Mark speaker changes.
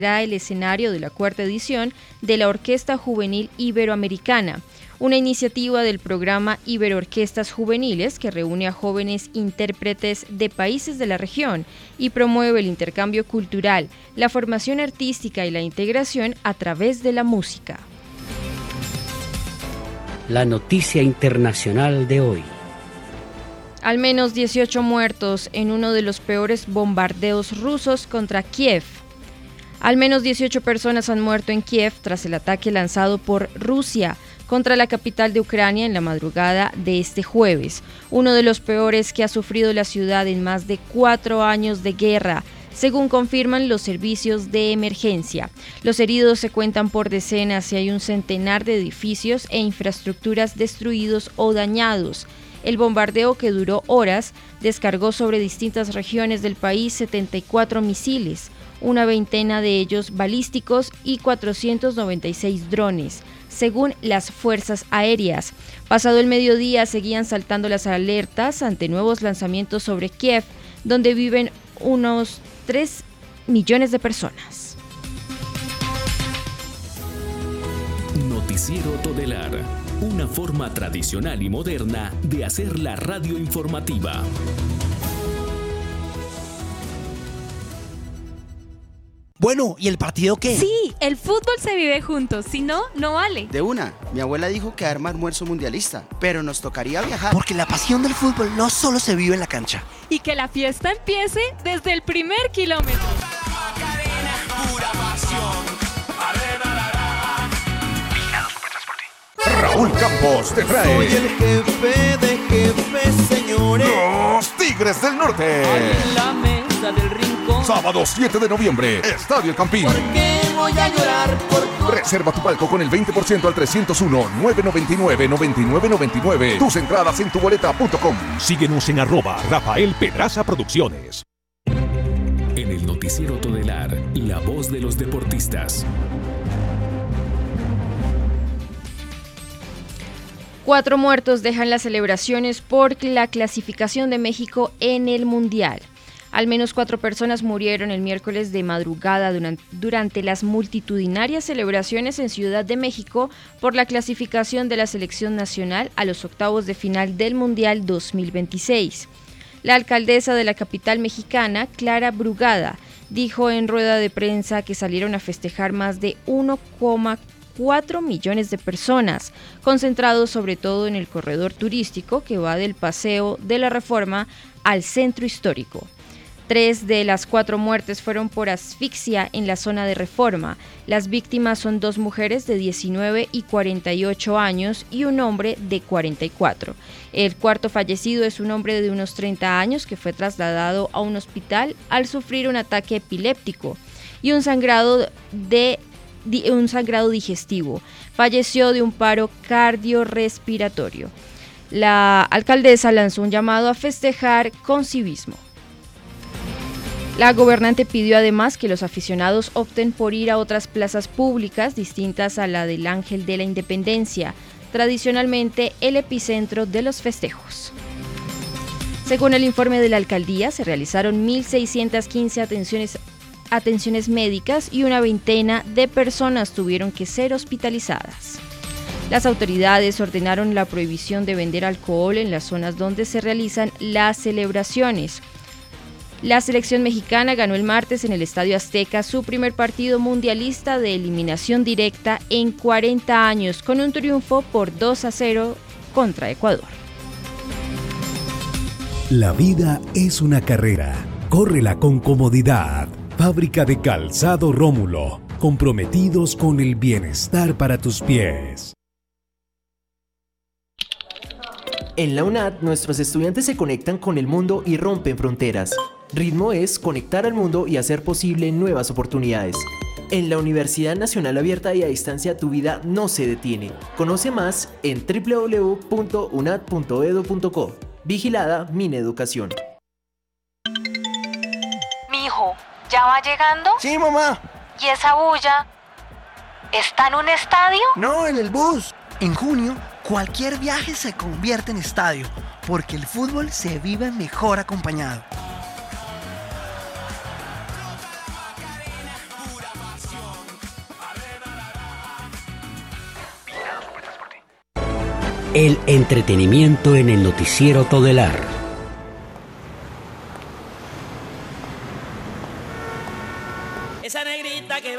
Speaker 1: será el escenario de la cuarta edición de la Orquesta Juvenil Iberoamericana, una iniciativa del programa Iberoorquestas Juveniles que reúne a jóvenes intérpretes de países de la región y promueve el intercambio cultural, la formación artística y la integración a través de la música.
Speaker 2: La noticia internacional de hoy.
Speaker 1: Al menos 18 muertos en uno de los peores bombardeos rusos contra Kiev. Al menos 18 personas han muerto en Kiev tras el ataque lanzado por Rusia contra la capital de Ucrania en la madrugada de este jueves, uno de los peores que ha sufrido la ciudad en más de 4 años de guerra, según confirman los servicios de emergencia. Los heridos se cuentan por decenas y hay un centenar de edificios e infraestructuras destruidos o dañados. El bombardeo, que duró horas, descargó sobre distintas regiones del país 74 misiles, una veintena de ellos balísticos y 496 drones, según las fuerzas aéreas. Pasado el mediodía seguían saltando las alertas ante nuevos lanzamientos sobre Kiev, donde viven unos 3 millones de personas.
Speaker 3: Noticiero Todelar, una forma tradicional y moderna de hacer la radio informativa.
Speaker 4: Bueno, ¿y el partido qué?
Speaker 5: Sí, el fútbol se vive juntos, si no, no vale.
Speaker 6: De una, mi abuela dijo que arma almuerzo mundialista, pero nos tocaría viajar.
Speaker 4: Porque la pasión del fútbol no solo se vive en la cancha.
Speaker 5: Y que la fiesta empiece desde el primer kilómetro.
Speaker 7: Raúl Campos te trae.
Speaker 8: Soy el jefe de jefes, señores.
Speaker 7: Los Tigres del Norte.
Speaker 8: En la mesa del rincón.
Speaker 7: Sábado 7 de noviembre, Estadio El Campín.
Speaker 8: ¿Por qué voy a llorar por tu...
Speaker 7: Reserva tu palco con el 20% al 301-999-9999. Tus entradas en tuboleta.com.
Speaker 9: Síguenos en @Rafael Pedraza Producciones.
Speaker 3: En el Noticiero Todelar, la voz de los deportistas.
Speaker 1: 4 muertos dejan las celebraciones por la clasificación de México en el Mundial. Al menos 4 personas murieron el miércoles de madrugada durante las multitudinarias celebraciones en Ciudad de México por la clasificación de la selección nacional a los octavos de final del Mundial 2026. La alcaldesa de la capital mexicana, Clara Brugada, dijo en rueda de prensa que salieron a festejar más de 1,4 millones de personas, concentrados sobre todo en el corredor turístico que va del Paseo de la Reforma al Centro Histórico. 3 de las 4 muertes fueron por asfixia en la zona de Reforma. Las víctimas son 2 mujeres de 19 y 48 años y un hombre de 44. El cuarto fallecido es un hombre de unos 30 años que fue trasladado a un hospital al sufrir un ataque epiléptico y un sangrado digestivo. Falleció de un paro cardiorrespiratorio. La alcaldesa lanzó un llamado a festejar con civismo. La gobernante pidió además que los aficionados opten por ir a otras plazas públicas distintas a la del Ángel de la Independencia, tradicionalmente el epicentro de los festejos. Según el informe de la alcaldía, se realizaron 1.615 atenciones médicas y una veintena de personas tuvieron que ser hospitalizadas. Las autoridades ordenaron la prohibición de vender alcohol en las zonas donde se realizan las celebraciones. La selección mexicana ganó el martes en el Estadio Azteca su primer partido mundialista de eliminación directa en 40 años, con un triunfo por 2-0 contra Ecuador.
Speaker 10: La vida es una carrera. Córrela con comodidad. Fábrica de Calzado Rómulo. Comprometidos con el bienestar para tus pies.
Speaker 11: En la UNAD, nuestros estudiantes se conectan con el mundo y rompen fronteras. Ritmo es conectar al mundo y hacer posible nuevas oportunidades. En la Universidad Nacional Abierta y a Distancia, tu vida no se detiene. Conoce más en www.unad.edu.co. Vigilada Mineducación.
Speaker 12: Mijo, ¿ya va llegando?
Speaker 4: Sí, mamá.
Speaker 12: ¿Y esa bulla? ¿Está en un estadio?
Speaker 4: No, en el bus. En junio, cualquier viaje se convierte en estadio, porque el fútbol se vive mejor acompañado.
Speaker 2: El entretenimiento en el noticiero Todelar.
Speaker 8: Esa negrita que